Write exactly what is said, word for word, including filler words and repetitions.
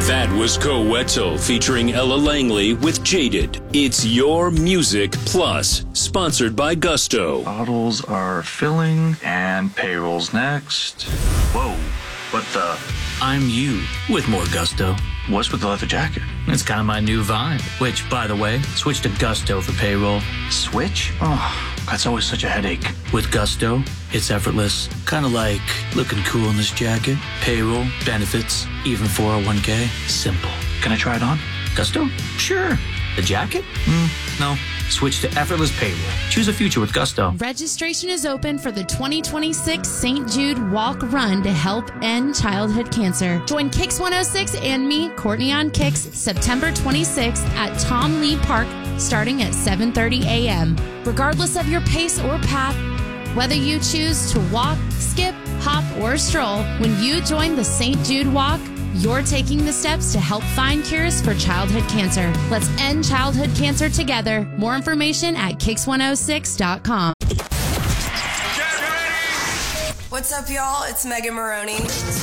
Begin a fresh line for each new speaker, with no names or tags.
That was Coetzal featuring Ella Langley with Jaded. It's Your Music Plus, sponsored by Gusto.
Bottles are filling and payroll's next. Whoa, what the?
I'm you with more Gusto.
What's with the leather jacket?
It's kind of my new vibe, which, by the way, switch to Gusto for payroll.
Switch? Oh, that's always such a headache.
With Gusto, it's effortless. Kind of like looking cool in this jacket. Payroll, benefits, even four oh one k. Simple.
Can I try it on?
Gusto? Sure. The jacket? Mm, no. Switch to effortless payroll. Choose a future with Gusto.
Registration is open for the twenty twenty-six Saint Jude Walk Run to help end childhood cancer. Join Kicks one oh six and me, Courtney on Kicks, September twenty-sixth at Tom Lee Park, starting at seven thirty a.m. Regardless of your pace or path, whether you choose to walk, skip, hop, or stroll, when you join the Saint Jude Walk, you're taking the steps to help find cures for childhood cancer. Let's end childhood cancer together. More information at kicks one oh six dot com.
What's up, y'all? It's Megan Maroney.